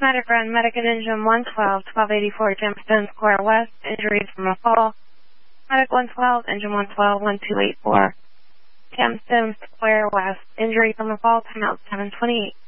Medic Run, Medic at Engine 112, 1284 Gemstone Square West, injuries from a fall. Medic 112, Engine 112, 1284 Gemstone Square West, injury from a fall, timeout 728.